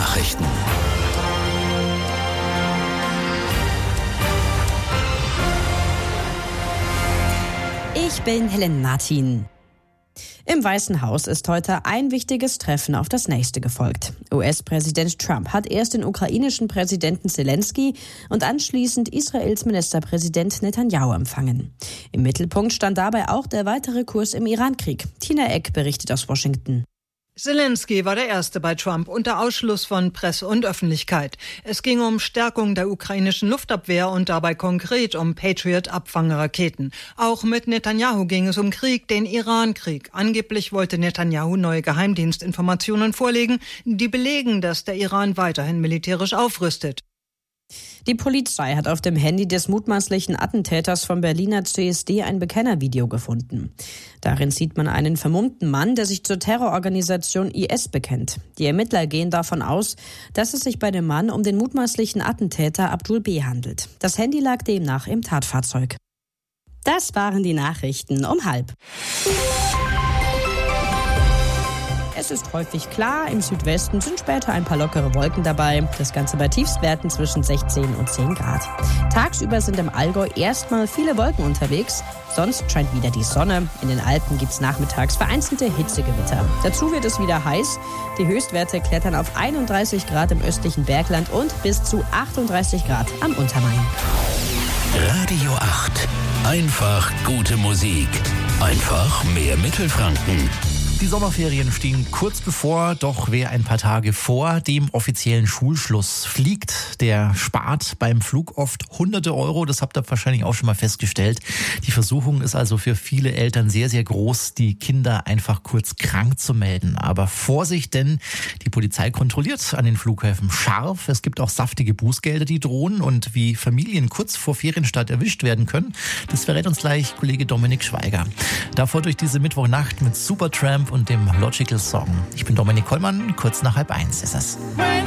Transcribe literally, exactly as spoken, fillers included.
Nachrichten. Ich bin Helen Martin. Im Weißen Haus ist heute ein wichtiges Treffen auf das nächste gefolgt. U S-Präsident Trump hat erst den ukrainischen Präsidenten Zelensky und anschließend Israels Ministerpräsident Netanyahu empfangen. Im Mittelpunkt stand dabei auch der weitere Kurs im Irankrieg. Tina Eck berichtet aus Washington. Zelensky war der Erste bei Trump unter Ausschluss von Presse und Öffentlichkeit. Es ging um Stärkung der ukrainischen Luftabwehr und dabei konkret um Patriot-Abfangeraketen. Auch mit Netanyahu ging es um Krieg, den Irankrieg. Angeblich wollte Netanyahu neue Geheimdienstinformationen vorlegen, die belegen, dass der Iran weiterhin militärisch aufrüstet. Die Polizei hat auf dem Handy des mutmaßlichen Attentäters vom Berliner C S D ein Bekennervideo gefunden. Darin sieht man einen vermummten Mann, der sich zur Terrororganisation I S bekennt. Die Ermittler gehen davon aus, dass es sich bei dem Mann um den mutmaßlichen Attentäter Abdul B. handelt. Das Handy lag demnach im Tatfahrzeug. Das waren die Nachrichten um halb. Es ist häufig klar, im Südwesten sind später ein paar lockere Wolken dabei. Das Ganze bei Tiefstwerten zwischen sechzehn und zehn Grad. Tagsüber sind im Allgäu erstmal viele Wolken unterwegs. Sonst scheint wieder die Sonne. In den Alpen gibt es nachmittags vereinzelte Hitzegewitter. Dazu wird es wieder heiß. Die Höchstwerte klettern auf einunddreißig Grad im östlichen Bergland und bis zu achtunddreißig Grad am Untermain. Radio acht. Einfach gute Musik. Einfach mehr Mittelfranken. Die Sommerferien stehen kurz bevor, doch wer ein paar Tage vor dem offiziellen Schulschluss fliegt, der spart beim Flug oft hunderte Euro. Das habt ihr wahrscheinlich auch schon mal festgestellt. Die Versuchung ist also für viele Eltern sehr, sehr groß, die Kinder einfach kurz krank zu melden. Aber Vorsicht, denn die Polizei kontrolliert an den Flughäfen scharf. Es gibt auch saftige Bußgelder, die drohen. Und wie Familien kurz vor Ferienstart erwischt werden können, das verrät uns gleich Kollege Dominik Schweiger. Davor durch diese Mittwochnacht mit Supertramp und dem Logical Song. Ich bin Dominik Kollmann, kurz nach halb eins ist es.